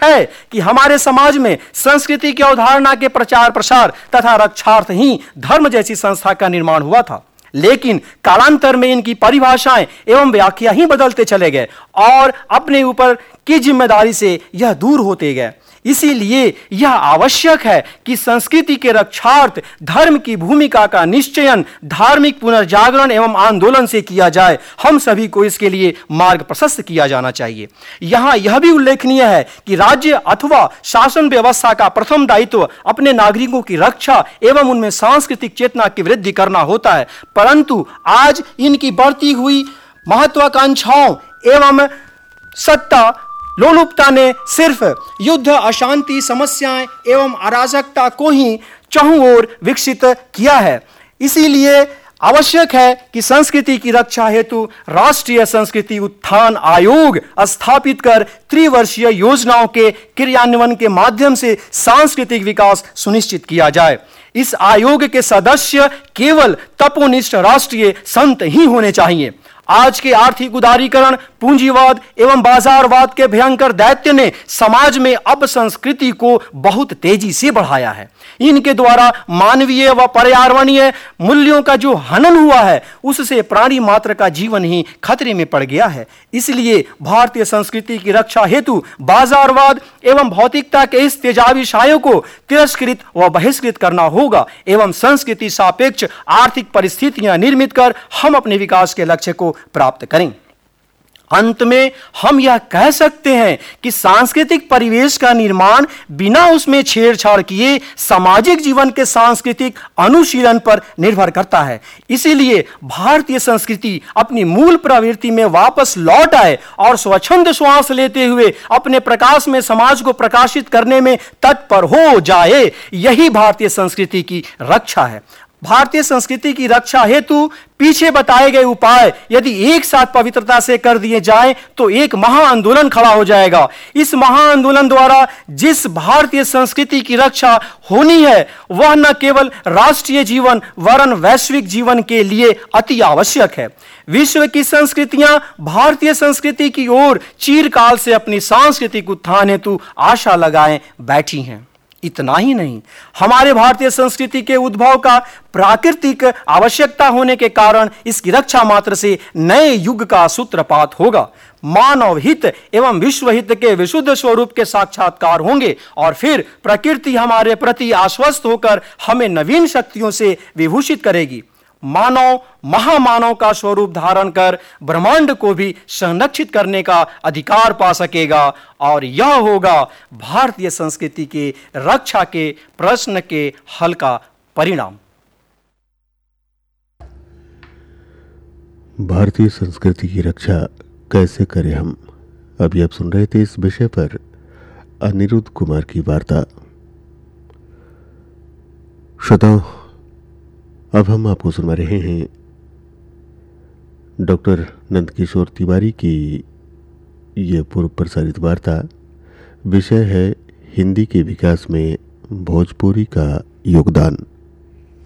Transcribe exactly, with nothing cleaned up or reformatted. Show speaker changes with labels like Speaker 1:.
Speaker 1: है कि हमारे समाज में संस्कृति की अवधारणा के प्रचार प्रसार तथा रक्षार्थ ही धर्म जैसी संस्था का निर्माण हुआ था, लेकिन कालांतर में इनकी परिभाषाएं एवं व्याख्या ही बदलते चले गए और अपने ऊपर की जिम्मेदारी से यह दूर होते गए। इसीलिए यह आवश्यक है कि संस्कृति के रक्षार्थ धर्म की भूमिका का निश्चयन धार्मिक पुनर्जागरण एवं आंदोलन से किया जाए। हम सभी को इसके लिए मार्ग प्रशस्त किया जाना चाहिए। यहाँ यह भी उल्लेखनीय है कि राज्य अथवा शासन व्यवस्था का प्रथम दायित्व अपने नागरिकों की रक्षा एवं उनमें सांस्कृतिक चेतना की वृद्धि करना होता है, परंतु आज इनकी बढ़ती हुई महत्वाकांक्षाओं एवं सत्ता लोलुपता ने सिर्फ युद्ध, अशांति, समस्याएं एवं अराजकता को ही चहुं ओर विकसित किया है। इसीलिए आवश्यक है कि संस्कृति की रक्षा हेतु राष्ट्रीय संस्कृति उत्थान आयोग स्थापित कर त्रिवर्षीय योजनाओं के क्रियान्वयन के माध्यम से सांस्कृतिक विकास सुनिश्चित किया जाए। इस आयोग के सदस्य केवल तपोनिष्ठ राष्ट्रीय संत ही होने चाहिए। आज के आर्थिक उदारीकरण, पूंजीवाद एवं बाजारवाद के भयंकर दैत्य ने समाज में अपसंस्कृति को बहुत तेजी से बढ़ाया है। इनके द्वारा मानवीय व पर्यावरणीय मूल्यों का जो हनन हुआ है, उससे प्राणी मात्र का जीवन ही खतरे में पड़ गया है। इसलिए भारतीय संस्कृति की रक्षा हेतु बाजारवाद एवं भौतिकता के इस तेजाबी सायों को तिरस्कृत व बहिष्कृत करना होगा एवं संस्कृति सापेक्ष आर्थिक परिस्थितियां निर्मित कर हम अपने विकास के लक्ष्य को प्राप्त करें। अंत में हम यह कह सकते हैं कि सांस्कृतिक परिवेश का निर्माण बिना उसमें छेड़छाड़ किए सामाजिक जीवन के सांस्कृतिक अनुशीलन पर निर्भर करता है। इसीलिए भारतीय संस्कृति अपनी मूल प्रवृत्ति में वापस लौट आए और स्वच्छंद श्वास लेते हुए अपने प्रकाश में समाज को प्रकाशित करने में तत्पर हो जाए। यही भारतीय संस्कृति की रक्षा है। भारतीय संस्कृति की रक्षा हेतु पीछे बताए गए उपाय यदि एक साथ पवित्रता से कर दिए जाएं तो एक महाआंदोलन खड़ा हो जाएगा। इस महाआंदोलन द्वारा जिस भारतीय संस्कृति की रक्षा होनी है, वह न केवल राष्ट्रीय जीवन वरन वैश्विक जीवन के लिए अति आवश्यक है। विश्व की संस्कृतियां भारतीय संस्कृति की ओर चिरकाल से अपनी सांस्कृतिक उत्थान हेतु आशा लगाए बैठी हैं। इतना ही नहीं, हमारे भारतीय संस्कृति के उद्भव का प्राकृतिक आवश्यकता होने के कारण इसकी रक्षा मात्र से नए युग का सूत्रपात होगा। मानव हित एवं विश्व हित के विशुद्ध स्वरूप के साक्षात्कार होंगे और फिर प्रकृति हमारे प्रति आश्वस्त होकर हमें नवीन शक्तियों से विभूषित करेगी। मानव महामानव का स्वरूप धारण कर ब्रह्मांड को भी संरक्षित करने का अधिकार पा सकेगा और यह होगा भारतीय संस्कृति के रक्षा के प्रश्न के हल का परिणाम।
Speaker 2: भारतीय संस्कृति की रक्षा कैसे करें हम, अभी आप सुन रहे थे इस विषय पर अनिरुद्ध कुमार की वार्ता। श्रोताओं, अब हम आपको सुना रहे हैं डॉक्टर नंदकिशोर तिवारी की ये पूर्व प्रसारित वार्ता। विषय है हिंदी के विकास में भोजपुरी का योगदान।